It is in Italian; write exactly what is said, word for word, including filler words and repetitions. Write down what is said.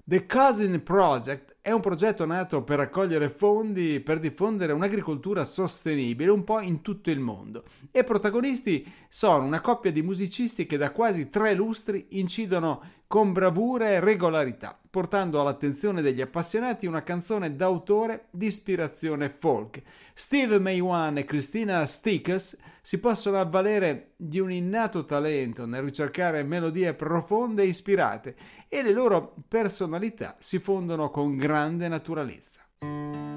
The Cousin Project è un progetto nato per raccogliere fondi per diffondere un'agricoltura sostenibile un po' in tutto il mondo e protagonisti sono una coppia di musicisti che da quasi tre lustri incidono con bravura e regolarità, portando all'attenzione degli appassionati una canzone d'autore di ispirazione folk. Steve Maywan e Christina Stickers si possono avvalere di un innato talento nel ricercare melodie profonde e ispirate e le loro personalità si fondono con grande naturalezza.